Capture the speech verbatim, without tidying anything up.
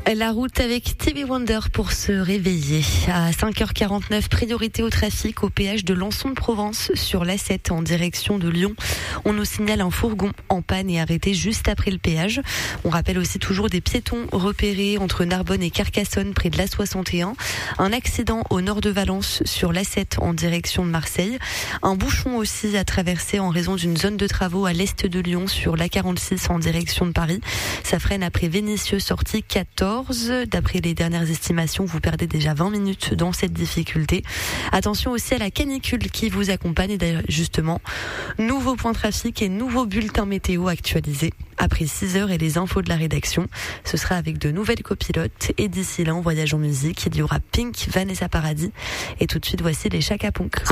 La route avec Stevie Wonder pour se réveiller. À cinq heures quarante-neuf, priorité au trafic au péage de Lançon-de-Provence sur l'A sept en direction de Lyon. On nous signale un fourgon en panne et arrêté juste après le péage. On rappelle aussi toujours des piétons repérés entre Narbonne et Carcassonne près de l'A soixante et un. Un accident au nord de Valence sur l'A sept en direction de Marseille. Un bouchon aussi à traverser en raison d'une zone de travaux à l'est de Lyon sur l'A quarante-six en direction de Paris. Ça freine après Vénissieux, sortie quatorze. D'après les dernières estimations, vous perdez déjà vingt minutes dans cette difficulté. Attention aussi à la canicule qui vous accompagne. Et d'ailleurs, justement, nouveau point trafic et nouveau bulletin météo actualisé après six heures et les infos de la rédaction. Ce sera avec de nouvelles copilotes. Et d'ici là, en voyage en musique, il y aura Pink, Vanessa Paradis. Et tout de suite, voici les Chaka Ponk.